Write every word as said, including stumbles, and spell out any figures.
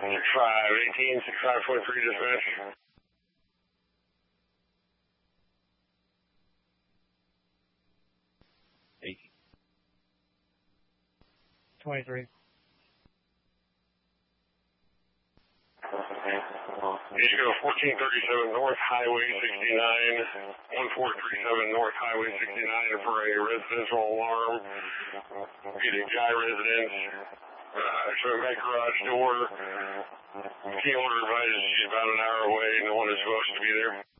six five eighteen, six five twenty-three dispatch. eighteen. twenty-three. You go fourteen thirty-seven North Highway sixty-nine, one four three seven North Highway sixty-nine for a residential alarm. Getting Guy residence. Uh, showing back garage door. Key owner advises she's about an hour away. No one is supposed to be there.